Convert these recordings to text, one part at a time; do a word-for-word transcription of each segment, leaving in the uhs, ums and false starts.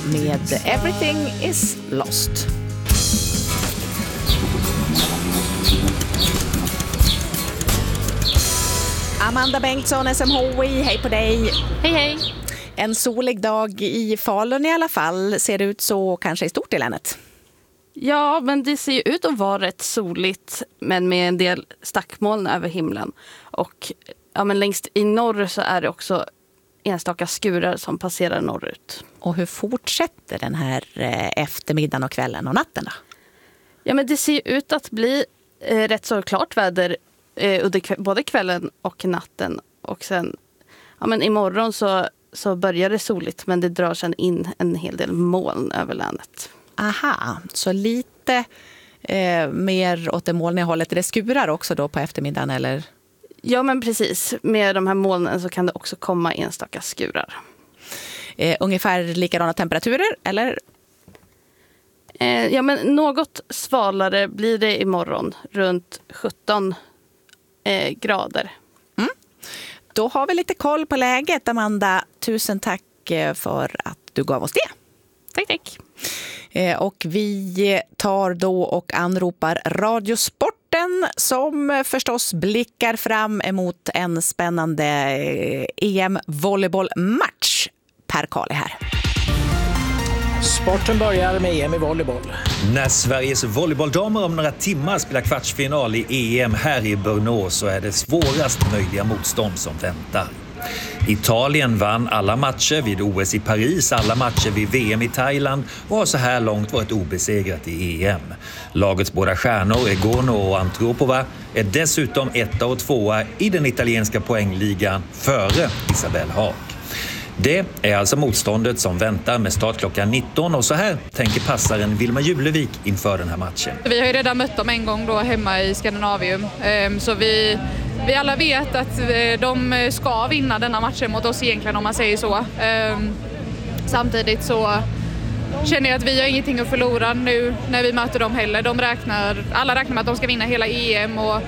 med Everything is lost. Amanda Bengtsson, S M H I, hej på dig. Hej hej. En solig dag i Falun i alla fall, ser det ut så kanske i stort i länet? Ja, men det ser ju ut att vara rätt soligt, men med en del stackmoln över himlen. Och ja, men längst i norr så är det också enstaka skurar som passerar norrut. Och hur fortsätter den här eftermiddagen och kvällen och natten då? Ja, men det ser ut att bli eh, rätt så klart väder eh, under kv- både kvällen och natten. Och sen, ja men imorgon så, så börjar det soligt, men det drar sedan in en hel del moln över länet. Aha, så lite eh, mer åt det molniga hållet. Det skurar också då på eftermiddagen, eller? Ja, men precis. Med de här molnen så kan det också komma enstaka skurar. Eh, ungefär likadana temperaturer, eller? Eh, ja, men något svalare blir det imorgon. Runt sjutton eh, grader. Mm. Då har vi lite koll på läget, Amanda. Tusen tack för att du gav oss det. Tack, tack. Och vi tar då och anropar Radiosporten som förstås blickar fram emot en spännande E M-volleybollmatch. Per Kali här. Sporten börjar med E M i volleyboll. När Sveriges volleybolldamer om några timmar spelar kvartsfinal i E M här i Brno så är det svårast möjliga motstånd som väntar. Italien vann alla matcher vid O S i Paris, alla matcher vid V M i Thailand och har så här långt varit obesegrat i E M. Lagets båda stjärnor, Egono och Antropova, är dessutom etta och tvåa i den italienska poängligan före Isabelle Haag. Det är alltså motståndet som väntar med start klockan nitton och så här tänker passaren Vilma Julevik inför den här matchen. Vi har ju redan mött dem en gång då hemma i Skandinavium, så vi, vi alla vet att de ska vinna denna matchen mot oss egentligen, om man säger så. Samtidigt så känner jag att vi har ingenting att förlora nu när vi möter dem heller. De räknar, alla räknar med att de ska vinna hela E M och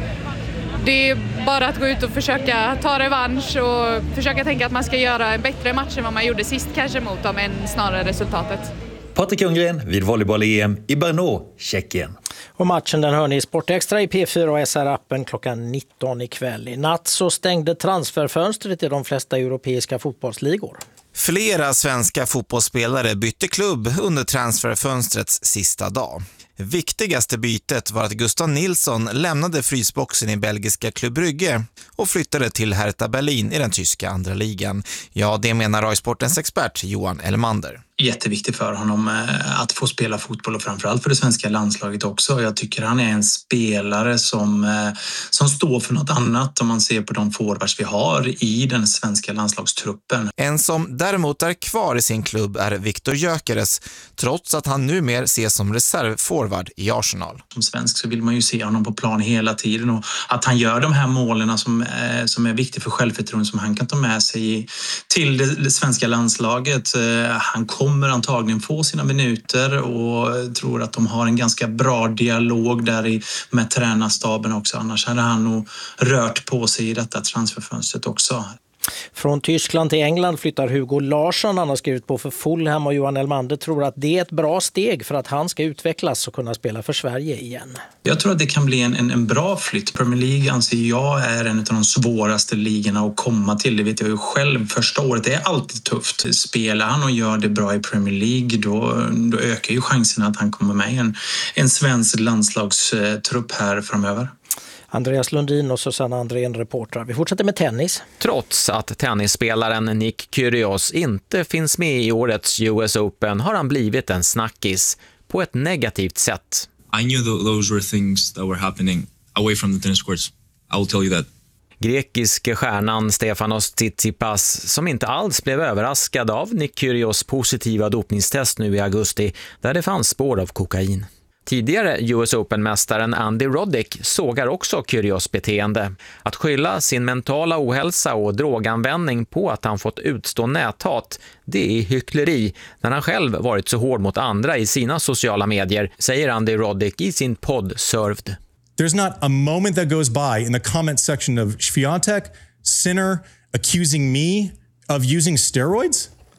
det är bara att gå ut och försöka ta revansch och försöka tänka att man ska göra en bättre match än vad man gjorde sist kanske mot dem än snarare resultatet. Patrik Ljunggren vid volleyboll-E M i Brno, Tjeckien. Och matchen den hör ni i Sportextra i P fyra och S R-appen klockan nitton ikväll. I natt så stängde transferfönstret i de flesta europeiska fotbollsligor. Flera svenska fotbollsspelare bytte klubb under transferfönstrets sista dag. Viktigaste bytet var att Gustav Nilsson lämnade frysboxen i belgiska Club Brugge och flyttade till Hertha Berlin i den tyska andra ligan. Ja, det menar Röjsportens expert Johan Elmander. Jätteviktigt för honom att få spela fotboll och framförallt för det svenska landslaget också. Jag tycker han är en spelare som, som står för något annat om man ser på de forwards vi har i den svenska landslagstruppen. En som däremot är kvar i sin klubb är Viktor Gyökeres, trots att han numera ses som reservforward i Arsenal. Som svensk så vill man ju se honom på plan hela tiden och att han gör de här målen som, som är viktiga för självförtroende som han kan ta med sig till det, det svenska landslaget. Han kommer kommer antagligen få sina minuter och tror att de har en ganska bra dialog där i, med tränarstaben också. Annars hade han nog rört på sig i detta transferfönstret också. Från Tyskland till England flyttar Hugo Larsson. Han har skrivit på för Fulham och Johan Elmander tror att det är ett bra steg för att han ska utvecklas och kunna spela för Sverige igen. Jag tror att det kan bli en, en, en bra flytt. Premier League anser jag är en av de svåraste ligorna att komma till. Det vet jag ju själv. Första året är alltid tufft. Spelar han och gör det bra i Premier League då, då ökar ju chansen att han kommer med i en, en svensk landslagstrupp här framöver. Andreas Lundin och Susanna Andrén, reportrar. Vi fortsätter med tennis. Trots att tennisspelaren Nick Kyrgios inte finns med i årets U S Open har han blivit en snackis på ett negativt sätt. I knew th- those were things that were happening away from the tennis courts. I will tell you that. Grekiske stjärnan Stefanos Tsitsipas, som inte alls blev överraskad av Nick Kyrgios positiva dopningstest nu i augusti där det fanns spår av kokain. Tidigare U S Open-mästaren Andy Roddick sågar också Kyrgios beteende. Att skylla sin mentala ohälsa och droganvändning på att han fått utstå näthat, det är hyckleri när han själv varit så hård mot andra i sina sociala medier, säger Andy Roddick i sin podd Served. There's not a moment that goes by in the comment section of Swiatek, Sinner, accusing me of using steroids.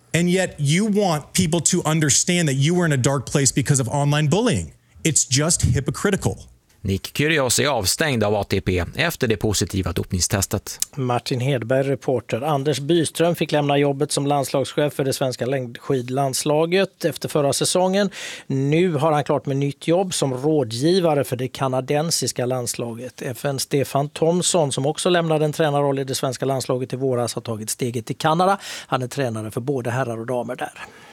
And yet you want people to understand that you were in a dark place because of online bullying. It's just hypocritical. Nick Kyrgios är avstängd av A T P efter det positiva dopningstestet. Martin Hedberg, reporter. Anders Byström fick lämna jobbet som landslagschef för det svenska längdskidlandslaget efter förra säsongen. Nu har han klart med nytt jobb som rådgivare för det kanadensiska landslaget. F N Stefan Thomsson, som också lämnade en tränarroll i det svenska landslaget i våras, har tagit steget till Kanada. Han är tränare för både herrar och damer där.